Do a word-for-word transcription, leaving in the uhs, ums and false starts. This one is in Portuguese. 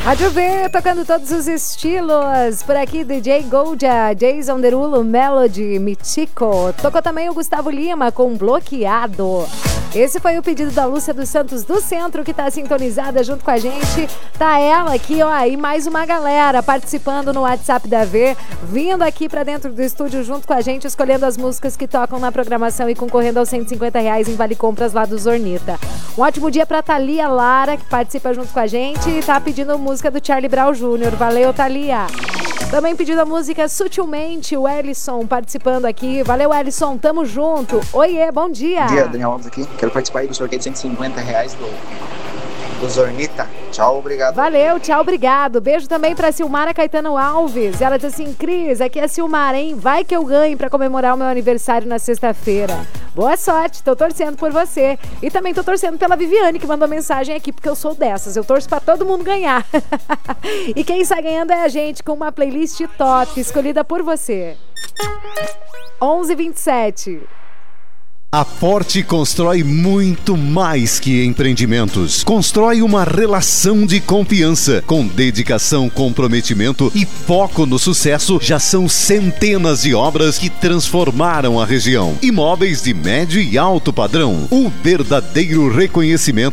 Rádio V, tocando todos os estilos. Por aqui, D J Goldia, Jason Derulo, Melody, Mitico. Tocou também o Gustavo Lima com Bloqueado. Esse foi o pedido da Lúcia dos Santos do Centro, que tá sintonizada junto com a gente. Tá ela aqui, ó, e mais uma galera participando no WhatsApp da V, vindo aqui pra dentro do estúdio junto com a gente, escolhendo as músicas que tocam na programação e concorrendo aos cento e cinquenta reais em Vale Compras lá do Zornita. Um ótimo dia pra Thalia Lara, que participa junto com a gente e tá pedindo música do Charlie Brown Júnior Valeu, Thalia. Também pedindo a música Sutilmente, o Ellison participando aqui. Valeu, Ellison, tamo junto. Oiê, bom dia. Bom dia, Daniel Alves aqui. Quero participar aí do sorteio de cento e cinquenta reais do, do Zornita. Tchau, obrigado. Valeu, tchau, obrigado. Beijo também pra Silmara Caetano Alves. Ela diz assim, Cris, aqui é a Silmara, hein? Vai que eu ganhe pra comemorar o meu aniversário na sexta-feira. Boa sorte, tô torcendo por você. E também tô torcendo pela Viviane, que mandou mensagem aqui, porque eu sou dessas. Eu torço pra todo mundo ganhar. E quem sai ganhando é a gente, com uma playlist top, escolhida por você. onze e vinte e sete. A Forte constrói muito mais que empreendimentos. Constrói uma relação de confiança. Com dedicação, comprometimento e foco no sucesso, já são centenas de obras que transformaram a região. Imóveis de médio e alto padrão. Um verdadeiro reconhecimento